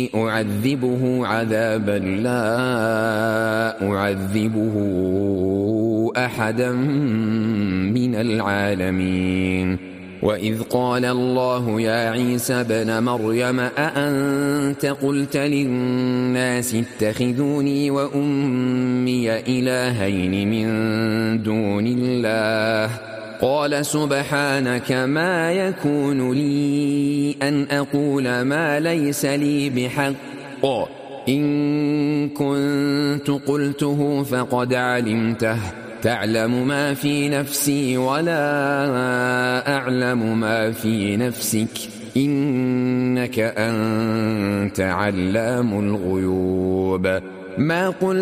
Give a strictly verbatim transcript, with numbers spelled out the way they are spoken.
أعذبه عذابا لا أعذبه أحدا من العالمين. وإذ قال الله يا عيسى ابن مريم أأنت قلت للناس اتخذوني وأمي إلهين من دون الله قال سبحانك ما يكون لي أن أقول ما ليس لي بحق إن كنت قلته فقد علمته تعلم ما في نفسي ولا أعلم ما في نفسك إنك أنت علام الغيوب. ما قلت